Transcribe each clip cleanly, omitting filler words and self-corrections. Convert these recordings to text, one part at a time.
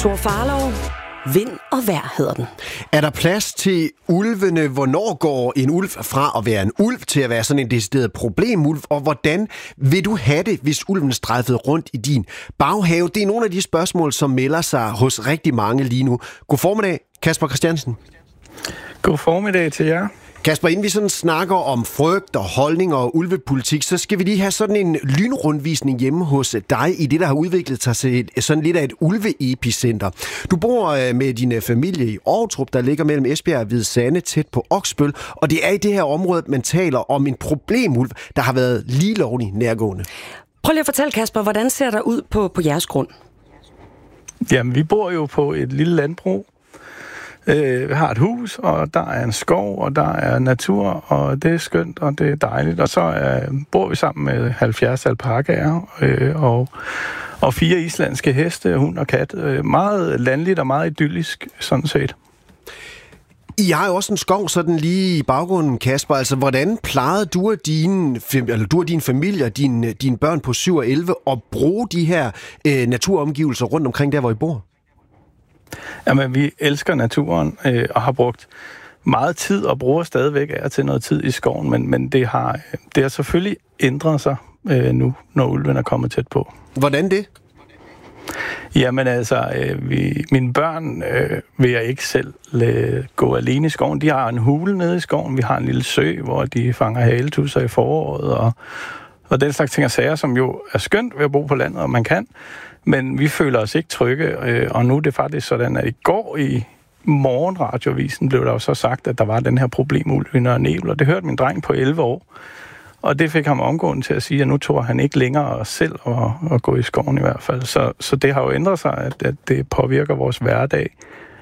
Thor Farlov. Vind og vejr hedder den. Er der plads til ulvene? Hvornår går en ulv fra at være en ulv til at være sådan en decideret problemulv? Og hvordan vil du have det, hvis ulven strejfede rundt i din baghave? Det er nogle af de spørgsmål, som melder sig hos rigtig mange lige nu. God formiddag, Kasper Christiansen. God formiddag til jer. Kasper, inden vi sådan snakker om frygt og holdning og ulvepolitik, så skal vi lige have sådan en lynrundvisning hjemme hos dig i det, der har udviklet sig til sådan lidt af et ulveepicenter. Du bor med din familie i Ovtrup, der ligger mellem Esbjerg og Hvide Sande, tæt på Oksbøl, og det er i det her område, man taler om en problemulv, der har været lige lovlig nærgående. Prøv lige at fortælle, Kasper, hvordan ser der ud på jeres grund? Jamen, vi bor jo på et lille landbrug. Vi har et hus, og der er en skov, og der er natur, og det er skønt, og det er dejligt. Og så bor vi sammen med 70 alpakaer og 4 islandske heste, hund og kat. Meget landligt og meget idyllisk, sådan set. I har jo også en skov sådan lige i baggrunden, Kasper. Altså, hvordan plejede du og din familie og dine børn på 7 og 11 at bruge de her naturomgivelser rundt omkring der, hvor I bor? Jamen, vi elsker naturen og har brugt meget tid og bruger stadigvæk af til noget tid i skoven, men det har selvfølgelig ændret sig nu, når ulven er kommet tæt på. Hvordan det? Jamen altså, mine børn vil jeg ikke selv gå alene i skoven. De har en hule nede i skoven. Vi har en lille sø, hvor de fanger haletusser i foråret og den slags ting og sager, som jo er skønt ved at bo på landet, og man kan. Men vi føler os ikke trygge, og nu er det faktisk sådan, at i går i morgenradiovisen blev der jo så sagt, at der var den her problemulv i Nørre Nebel, og det hørte min dreng på 11 år. Og det fik ham omgående til at sige, at nu tror han ikke længere selv at gå i skoven i hvert fald. Så det har jo ændret sig, at det påvirker vores hverdag.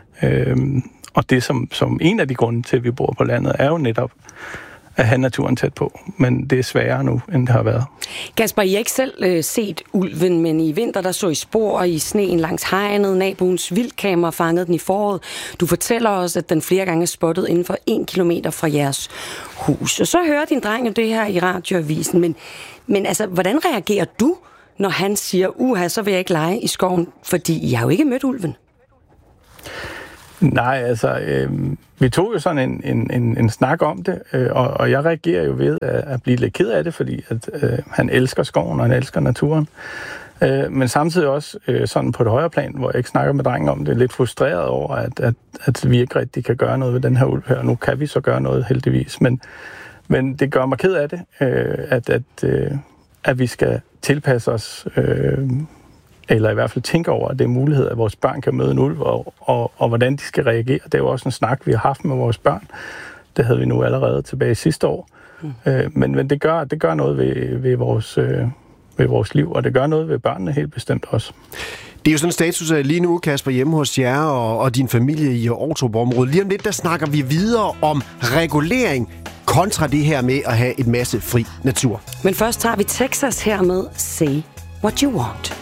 Og det som en af de grunde til, at vi bor på landet, er jo netop at have naturen tæt på. Men det er sværere nu, end det har været. Kasper, I har ikke selv set ulven, men i vinter der så I spor i sneen langs hegnet. Naboens vildkamera fangede den i foråret. Du fortæller os, at den flere gange er spottet inden for 1 kilometer fra jeres hus. Og så hører din dreng jo det her i radioavisen. Men altså, hvordan reagerer du, når han siger, så vil jeg ikke lege i skoven, fordi I har jo ikke mødt ulven? Nej, altså, vi tog jo sådan en snak om det, og jeg reagerer jo ved at blive lidt ked af det, fordi at, han elsker skoven, og han elsker naturen. Men samtidig også sådan på et højere plan, hvor jeg ikke snakker med drengen om det, lidt frustreret over, at vi ikke rigtig kan gøre noget ved den her ulv her. Nu kan vi så gøre noget, heldigvis. Men det gør mig ked af det, at vi skal tilpasse os eller i hvert fald tænke over, at det er mulighed, at vores børn kan møde en ulv, og hvordan de skal reagere. Det er jo også en snak, vi har haft med vores børn. Det havde vi nu allerede tilbage sidste år. Men det gør noget ved vores liv, og det gør noget ved børnene helt bestemt også. Det er jo sådan en status lige nu, Kasper, hjemme hos jer og din familie i Ovtrup-området. Lige om lidt, der snakker vi videre om regulering kontra det her med at have et masse fri natur. Men først tager vi Texas her med Say What You Want.